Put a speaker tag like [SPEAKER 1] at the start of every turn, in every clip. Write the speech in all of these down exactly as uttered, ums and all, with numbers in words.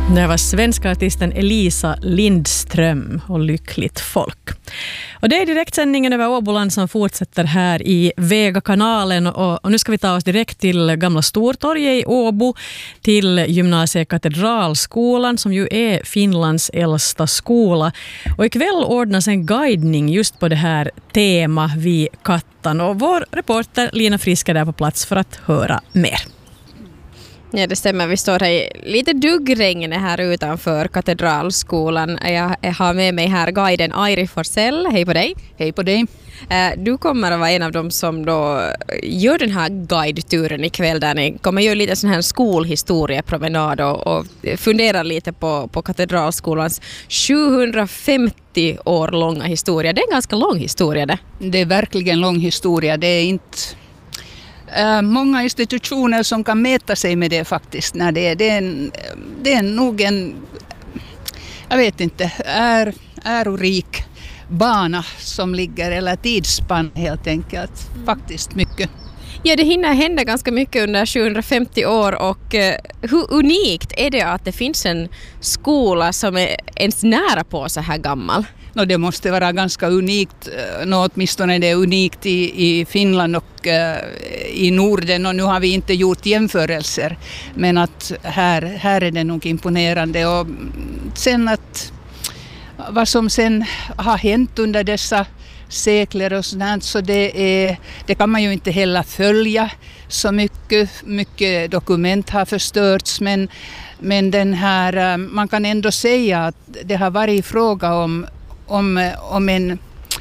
[SPEAKER 1] Det var svenska artisten Elisa Lindström och Lyckligt folk. Och det är direktsändningen över Åboland som fortsätter här i Vegakanalen. Och, och nu ska vi ta oss direkt till Gamla Stortorget i Åbo, till Gymnasiekatedralskolan som ju är Finlands äldsta skola. Och ikväll ordnas en guidning just på det här tema vid Kattan. Och vår reporter Lina Frisk är där på plats för att höra mer.
[SPEAKER 2] Ja, det stämmer. Vi står här i lite duggregn här utanför Katedralskolan. Jag, jag har med mig här guiden Airi Forsell. Hej på dig.
[SPEAKER 3] Hej på dig.
[SPEAKER 2] Du kommer att vara en av dem som då gör den här guideturen ikväll, där ni kommer göra lite sån här skolhistoriepromenad och, och fundera lite på, på Katedralskolans sjuhundrafemtio år långa historia. Det är en ganska lång historia det.
[SPEAKER 3] Det är verkligen lång historia. Det är inte Uh, många institutioner som kan mäta sig med det faktiskt. När det, är, det, är en, det är nog en, jag vet inte, är, ärorik bana som ligger, eller tidsspann helt enkelt. Mm. Faktiskt mycket.
[SPEAKER 2] Ja, det hinner hända ganska mycket under sjuhundrafemtio år och uh, hur unikt är det att det finns en skola som är ens nära på så här gammal?
[SPEAKER 3] No, det måste vara ganska unikt, no, åtminstone det är unikt i, i Finland och uh, i Norden, och nu har vi inte gjort jämförelser, men att här, här är det nog imponerande. Och sen att vad som sen har hänt under dessa sekler och sådant, så det, är, det kan man ju inte heller följa så mycket, mycket dokument har förstörts, men, men den här, man kan ändå säga att det har varit fråga om Om, om, en,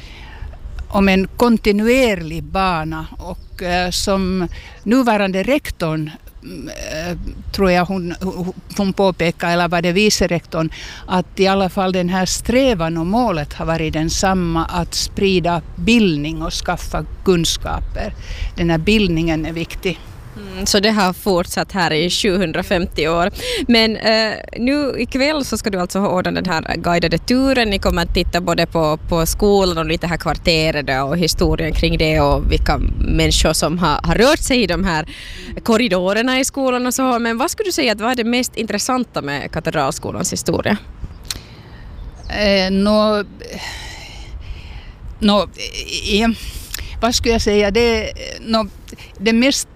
[SPEAKER 3] om en kontinuerlig bana, och eh, som nuvarande rektorn eh, tror jag hon, hon påpekar, eller var det vicerektorn, att i alla fall den här strävan och målet har varit densamma, att sprida bildning och skaffa kunskaper. Den här bildningen är viktig.
[SPEAKER 2] Mm, så det har fortsatt här i sjuhundrafemtio år. Men eh, nu ikväll så ska du alltså ha ordnat den här guidade turen. Ni kommer att titta både på, på skolan och lite här kvarteret och historien kring det och vilka människor som har, har rört sig i de här korridorerna i skolan och så. Men vad skulle du säga att vad är det mest intressanta med Katedralskolans historia?
[SPEAKER 3] Eh, nå, nå, ja, vad skulle jag säga? Det, nå, det mest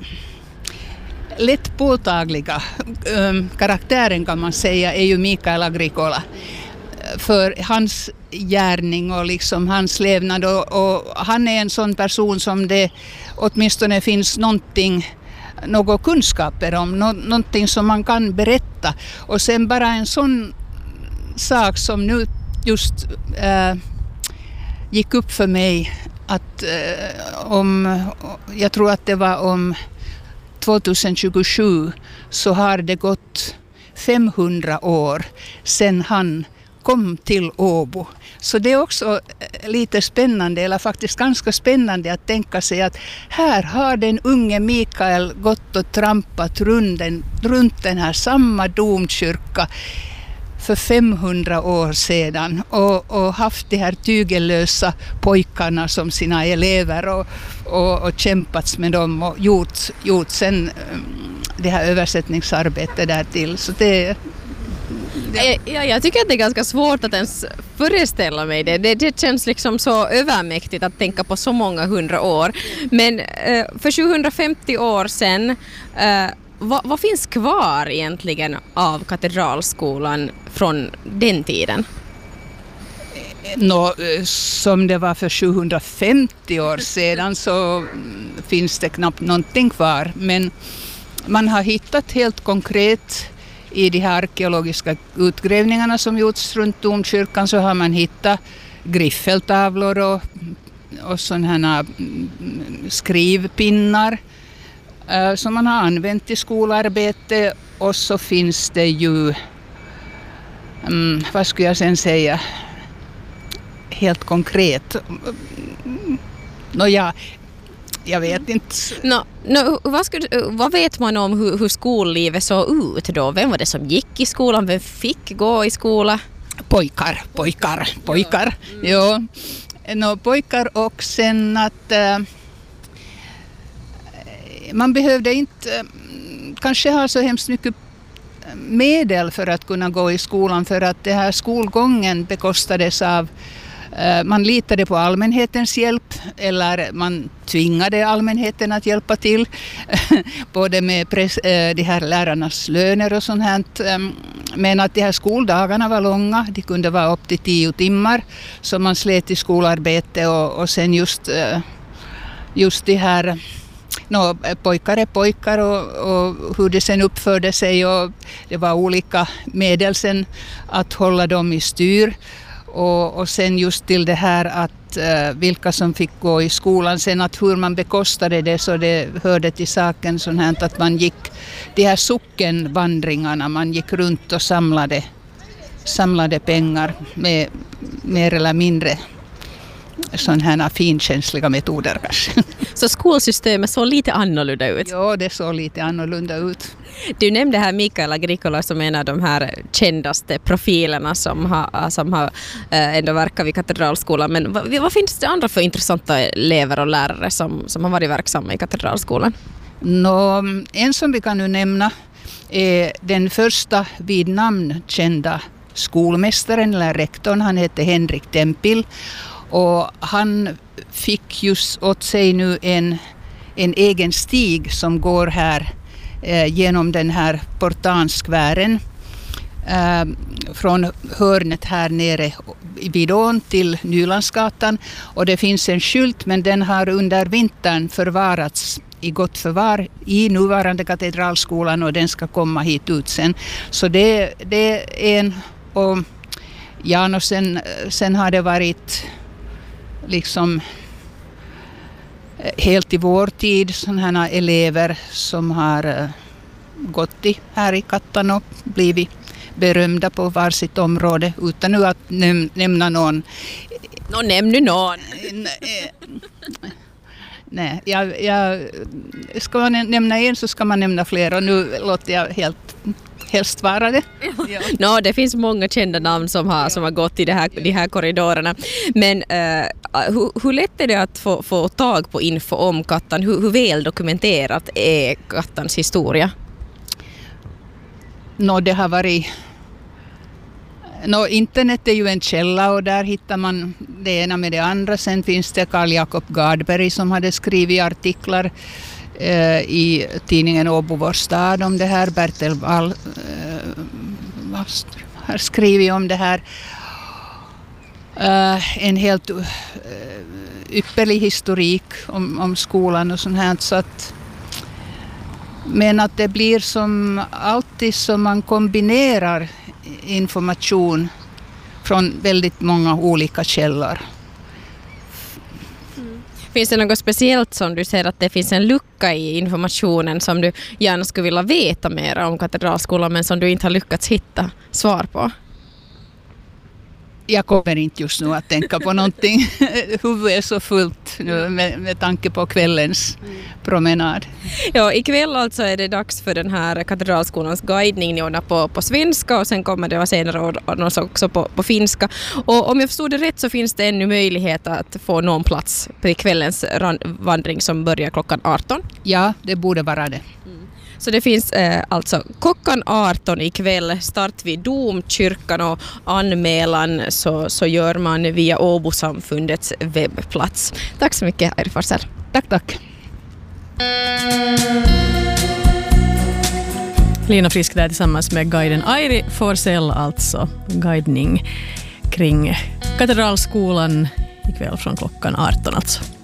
[SPEAKER 3] lätt påtagliga um, karaktären kan man säga är ju Mikael Agricola, för hans gärning och liksom hans levnad, och, och han är en sån person som det åtminstone finns någonting, några kunskaper om, nå, någonting som man kan berätta. Och sen bara en sån sak som nu just äh, gick upp för mig, att äh, om, jag tror att det var om tjugohundratjugosju, så har det gått femhundra år sedan han kom till Åbo. Så det är också lite spännande, eller faktiskt ganska spännande att tänka sig att här har den unge Mikael gått och trampat runt den, runt den här samma domkyrka för femhundra år sedan, och, och haft de här tygellösa pojkarna som sina elever, och, och, och kämpats med dem och gjort, gjort sen det här översättningsarbetet där till. Så det, det...
[SPEAKER 2] Ja, jag tycker att det är ganska svårt att ens föreställa mig det. Det, det känns liksom så övermäktigt att tänka på så många hundra år. Men eh, för sjuhundrafemtio år sedan, eh, Vad, vad finns kvar egentligen av Katedralskolan från den tiden?
[SPEAKER 3] Nå, som det var för sjuhundrafemtio år sedan så finns det knappt någonting kvar. Men man har hittat helt konkret i de här arkeologiska utgrävningarna som gjorts runt domkyrkan, så har man hittat griffeltavlor och, och sådana skrivpinnar Uh, som man har använt i skolarbete, och så finns det ju, um, vad skulle jag sen säga, helt konkret. Nå ja, jag vet inte.
[SPEAKER 2] No, no, vad, skulle, vad vet man om hur, hur skollivet såg ut då? Vem var det som gick i skolan? Vem fick gå i skola?
[SPEAKER 3] Pojkar, pojkar, pojkar. Ja. Mm. Ja. No, pojkar, och sen att Uh, man behövde inte kanske ha så hemskt mycket medel för att kunna gå i skolan, för att det här skolgången bekostades av, man litade på allmänhetens hjälp eller man tvingade allmänheten att hjälpa till både med press, de här lärarnas löner och sånt här. Men att de här skoldagarna var långa, de kunde vara upp till tio timmar, så man slet i skolarbete och, och sen just, just de här no, pojkar är pojkar och, och hur det sen uppförde sig, och det var olika medel sen att hålla dem i styr. Och, och sen just till det här att uh, vilka som fick gå i skolan, sen att hur man bekostade det, så det hörde till saken sån här att man gick de här sockenvandringarna, man gick runt och samlade, samlade pengar med mer eller mindre sådana här finkänsliga metoder kanske.
[SPEAKER 2] Så skolsystemet såg lite annorlunda ut?
[SPEAKER 3] Ja, det såg lite annorlunda ut.
[SPEAKER 2] Du nämnde här Mikael Agricola som en av de här kändaste profilerna som har, som har äh, ändå verkat vid Katedralskolan. Men vad, vad finns det andra för intressanta elever och lärare som, som har varit verksamma i Katedralskolan?
[SPEAKER 3] Nå, en som vi kan nu nämna är den första vid namn kända skolmästaren eller rektorn. Han hette Henrik Tempil. Och han fick just åt sig nu en, en egen stig som går här eh, genom den här portanskvären. Eh, från hörnet här nere vid ån till Nylandsgatan. Och det finns en skylt, men den har under vintern förvarats i gott förvar i nuvarande Katedralskolan, och den ska komma hit ut sen. Så det, det är en... Och, ja, och sen, sen har det varit liksom helt i vår tid sådana här elever som har uh, gått i, här i Kattan och blivit berömda på varsitt område, utan nu att näm- nämna någon.
[SPEAKER 2] Nå, nämn nu någon.
[SPEAKER 3] Nej, jag, jag, ska man nämna en så ska man nämna fler, och nu låter jag helt helst vara det.
[SPEAKER 2] Ja. No, det finns många kända namn som har, som har gått i det här, de här korridorerna. Men uh, hur, hur lätt är det att få, få tag på info om Kattan? Hur, hur väl dokumenterat är Kattans historia?
[SPEAKER 3] No, det har varit... No, internet är ju en källa, och där hittar man det ena med det andra. Sen finns det Carl Jakob Gardberg som hade skrivit artiklar eh, i tidningen Åbo vår stad om det här. Bertel Wall eh, har skrivit om det här. Eh, en helt uh, ypperlig historik om, om skolan och sånt här. Så att, men att det blir som alltid som man kombinerar information från väldigt många olika källor.
[SPEAKER 2] Mm. Finns det något speciellt som du ser att det finns en lucka i informationen som du gärna skulle vilja veta mer om Katedralskolan, men som du inte har lyckats hitta svar på?
[SPEAKER 3] Jag kommer inte just nu att tänka på någonting. Huvudet är så fullt nu med, med tanke på kvällens mm. promenad.
[SPEAKER 2] Ja, ikväll alltså är det dags för den här Katedralskolans guidning. Ni ordnar på, på svenska, och sen kommer det att senare ordnas också på, på finska. Och om jag förstod det rätt så finns det ännu möjlighet att få någon plats på kvällens vandring som börjar klockan arton.
[SPEAKER 3] Ja, det borde vara det.
[SPEAKER 2] Mm. Så det finns eh, alltså klockan arton ikväll, start vid Domkyrkan, och anmälan så, så gör man via Åbosamfundets webbplats. Tack så mycket, Airi Forsell.
[SPEAKER 3] Tack, tack.
[SPEAKER 1] Lina Frisk där tillsammans med guiden Airi Forsell, alltså guidning kring Katedralskolan ikväll från klockan arton alltså.